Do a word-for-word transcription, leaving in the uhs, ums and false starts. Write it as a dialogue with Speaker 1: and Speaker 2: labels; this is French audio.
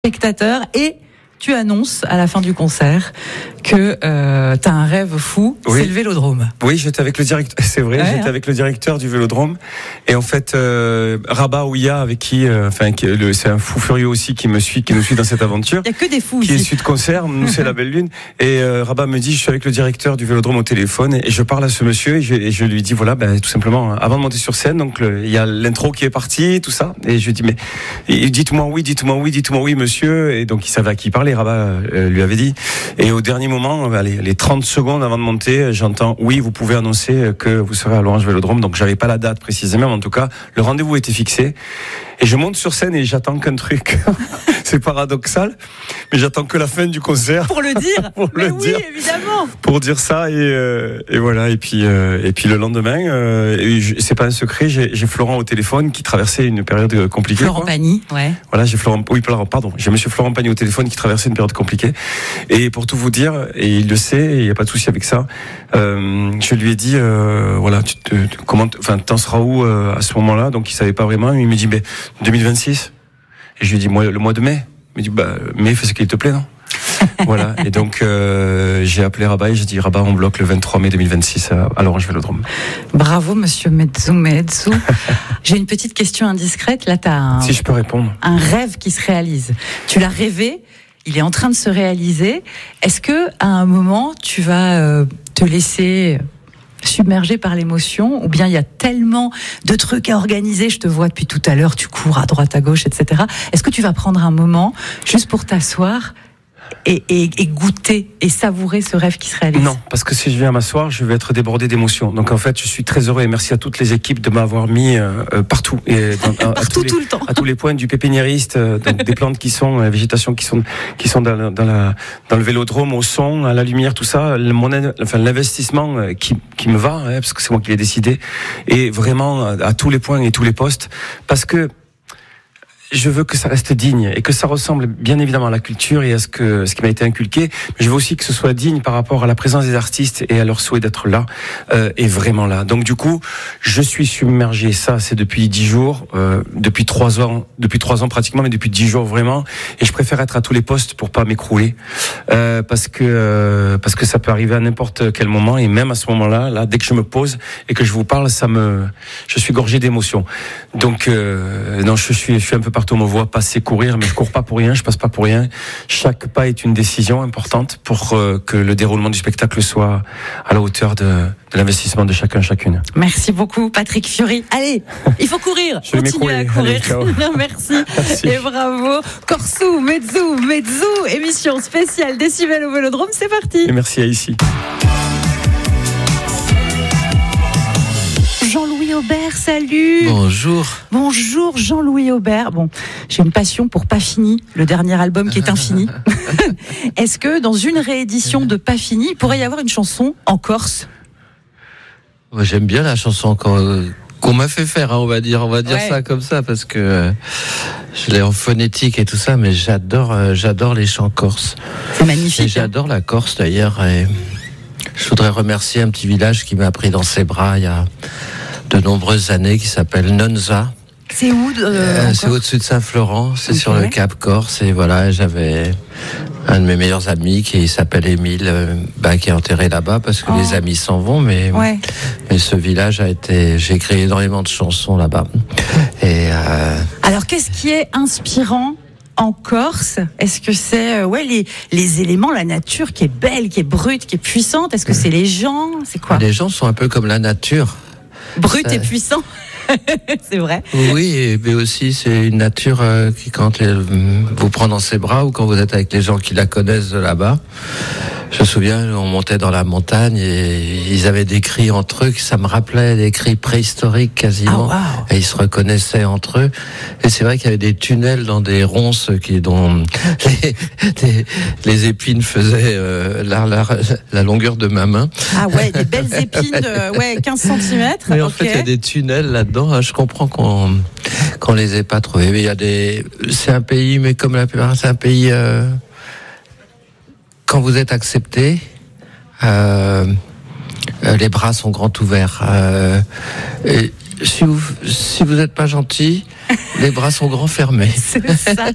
Speaker 1: spectateurs et tu annonces à la fin du concert que euh, tu as un rêve fou, oui. C'est le Vélodrome.
Speaker 2: Oui, j'étais avec le directeur, c'est vrai, ouais, j'étais hein. avec le directeur du Vélodrome et en fait euh, Rabat Ouya avec qui, euh, enfin qui, le, c'est un fou furieux aussi qui me suit, qui nous suit dans cette aventure.
Speaker 1: Il y a que des fous
Speaker 2: qui
Speaker 1: ici.
Speaker 2: est suite concert, nous c'est la belle lune et euh, Rabat me dit je suis avec le directeur du Vélodrome au téléphone et, et je parle à ce monsieur et je, et je lui dis voilà ben tout simplement avant de monter sur scène donc il y a l'intro qui est parti tout ça et je lui dis mais et, dites-moi oui, dites-moi oui, dites-moi oui monsieur et donc il savait à qui parler. Rabat euh, lui avait dit et au dernier moment allez, les trente secondes avant de monter j'entends oui vous pouvez annoncer que vous serez à l'Orange Vélodrome donc j'avais pas la date précisément mais en tout cas le rendez-vous était fixé et je monte sur scène et j'attends qu'un truc c'est paradoxal mais j'attends que la fin du concert
Speaker 1: pour le dire
Speaker 2: pour
Speaker 1: mais
Speaker 2: le
Speaker 1: oui
Speaker 2: dire,
Speaker 1: évidemment
Speaker 2: pour dire ça et, euh, et voilà et puis, euh, et puis le lendemain euh, et je, c'est pas un secret j'ai, j'ai Florent au téléphone qui traversait une période compliquée
Speaker 1: Florent Pagny ouais
Speaker 2: voilà j'ai Florent oui pardon j'ai monsieur Florent Pagny au téléphone qui traversait une période compliquée et pour tout vous dire et il le sait il n'y a pas de souci avec ça euh, je lui ai dit euh, voilà tu te, tu, comment enfin t'en seras où euh, à ce moment-là donc il savait pas vraiment il me dit mais deux mille vingt-six et je lui ai dit moi le mois de mai il me dit bah mai fais ce qu'il te plaît non voilà et donc euh, j'ai appelé Rabat et j'ai dit Rabat on bloque le vingt-trois mai deux mille vingt-six à, à l'Orange Vélodrome.
Speaker 1: Bravo monsieur Mezou Mezou. J'ai une petite question indiscrète là t'as un,
Speaker 2: si je peux répondre
Speaker 1: un rêve qui se réalise tu l'as rêvé il est en train de se réaliser est-ce que à un moment tu vas euh, te laisser submergé par l'émotion ou bien il y a tellement de trucs à organiser, je te vois depuis tout à l'heure, tu cours à droite, à gauche, et cetera. Est-ce que tu vas prendre un moment juste pour t'asseoir et, et, et goûter et savourer ce rêve qui se réalise?
Speaker 2: Non, parce que si je viens m'asseoir, je vais être débordé d'émotions. Donc en fait, je suis très heureux et merci à toutes les équipes de m'avoir mis euh, partout, et dans, à,
Speaker 1: partout
Speaker 2: à tous
Speaker 1: tout
Speaker 2: les,
Speaker 1: le temps,
Speaker 2: à tous les points du pépiniériste, euh, donc des plantes qui sont, la végétation qui sont, qui sont dans, la, dans, la, dans le Vélodrome, au son, à la lumière, tout ça. Le, mon, enfin l'investissement qui, qui me va, hein, parce que c'est moi qui l'ai décidé, et vraiment à, à tous les points et tous les postes, parce que je veux que ça reste digne et que ça ressemble bien évidemment à la culture et à ce que ce qui m'a été inculqué. Mais je veux aussi que ce soit digne par rapport à la présence des artistes et à leur souhait d'être là euh, et vraiment là. Donc du coup, je suis submergé. Ça, c'est depuis dix jours, euh, depuis trois ans, depuis trois ans pratiquement, mais depuis dix jours vraiment. Et je préfère être à tous les postes pour pas m'écrouler euh, parce que euh, parce que ça peut arriver à n'importe quel moment et même à ce moment-là, là, dès que je me pose et que je vous parle, ça me, je suis gorgé d'émotions. Donc euh, non, je suis, je suis un peu partout. On me voit passer courir, mais je cours pas pour rien, je passe pas pour rien. Chaque pas est une décision importante pour euh, que le déroulement du spectacle soit à la hauteur de, de l'investissement de chacun, chacune.
Speaker 1: Merci beaucoup, Patrick Fiori. Allez, il faut courir.
Speaker 2: Je vais
Speaker 1: Continuez à courir.
Speaker 2: Allez,
Speaker 1: Merci.
Speaker 2: Merci.
Speaker 1: Et bravo. Corsou, Mezou, Mezou, émission spéciale Décibel au Vélodrome, c'est parti.
Speaker 2: Et merci à ici.
Speaker 1: Jean-Louis Aubert, salut.
Speaker 3: Bonjour.
Speaker 1: Bonjour Jean-Louis Aubert. Bon, j'ai une passion pour Pas Fini, le dernier album qui est infini. Est-ce que dans une réédition de Pas Fini, il pourrait y avoir une chanson en Corse?
Speaker 3: Moi, j'aime bien la chanson qu'on, qu'on m'a fait faire, hein, on va dire, on va dire ouais. ça comme ça, parce que euh, je l'ai en phonétique et tout ça, mais j'adore, euh, j'adore les chants corses.
Speaker 1: C'est magnifique.
Speaker 3: Et j'adore la Corse d'ailleurs. Et je voudrais remercier un petit village qui m'a pris dans ses bras il y a de nombreuses années, qui s'appelle Nonza.
Speaker 1: C'est où euh,
Speaker 3: euh, C'est au-dessus de Saint-Florent, c'est okay. Sur le Cap Corse. Et voilà, j'avais un de mes meilleurs amis qui s'appelle Émile, euh, bah, qui est enterré là-bas parce que oh. les amis s'en vont. Mais,
Speaker 1: ouais.
Speaker 3: mais ce village a été... J'ai écrit énormément de chansons là-bas. Et, euh...
Speaker 1: Alors, qu'est-ce qui est inspirant en Corse? Est-ce que c'est euh, ouais, les, les éléments, la nature qui est belle, qui est brute, qui est puissante? Est-ce que c'est les gens? C'est quoi?
Speaker 3: Les gens sont un peu comme la nature.
Speaker 1: Brut
Speaker 3: ça...
Speaker 1: et puissant. C'est vrai.
Speaker 3: Oui, mais aussi c'est une nature euh, qui, quand elle vous prend dans ses bras ou quand vous êtes avec les gens qui la connaissent de là-bas. Je me souviens, on montait dans la montagne et ils avaient des cris entre eux, ça me rappelait des cris préhistoriques quasiment.
Speaker 1: Oh, wow.
Speaker 3: Et ils se reconnaissaient entre eux. Et c'est vrai qu'il y avait des tunnels dans des ronces qui, dont les, les, les épines faisaient euh, la, la, la longueur de ma main.
Speaker 1: Ah ouais, des belles épines de ouais, quinze centimètres.
Speaker 3: Mais en
Speaker 1: okay.
Speaker 3: fait, il y a des tunnels là-dedans. Je comprends qu'on qu'on les ait pas trouvés. Mais il y a des. C'est un pays, mais comme la plupart, c'est un pays. Euh, quand vous êtes accepté, euh, euh, les bras sont grands ouverts. Euh, et si vous si vous n'êtes pas gentil, les bras sont grands fermés.
Speaker 1: C'est ça.